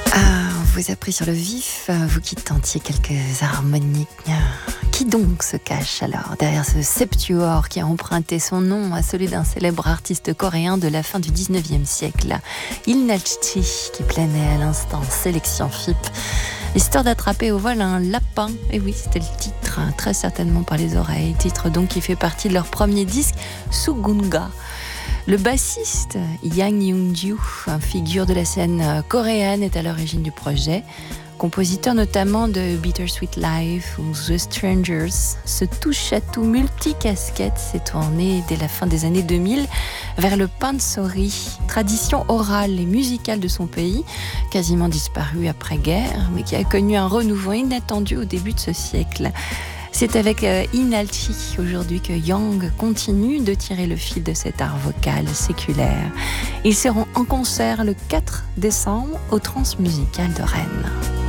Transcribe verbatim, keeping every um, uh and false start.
Ah, on vous a pris sur le vif, vous qui tentiez quelques harmoniques. Qui donc se cache alors derrière ce septuor qui a emprunté son nom à celui d'un célèbre artiste coréen de la fin du dix-neuvième siècle, Il Nachti, qui planait à l'instant sélection F I P. Histoire d'attraper au vol un lapin, et oui, c'était le titre, très certainement par les oreilles, titre donc qui fait partie de leur premier disque, Sugunga. Le bassiste Yang Young-ju, figure de la scène coréenne, est à l'origine du projet. Compositeur notamment de Bittersweet Life ou The Strangers, ce touche-à-tout multicasquette s'est tourné dès la fin des années deux mille vers le pansori, tradition orale et musicale de son pays, quasiment disparue après-guerre, mais qui a connu un renouveau inattendu au début de ce siècle. C'est avec euh, Inalchi aujourd'hui que Yang continue de tirer le fil de cet art vocal séculaire. Ils seront en concert le quatre décembre au Transmusical de Rennes.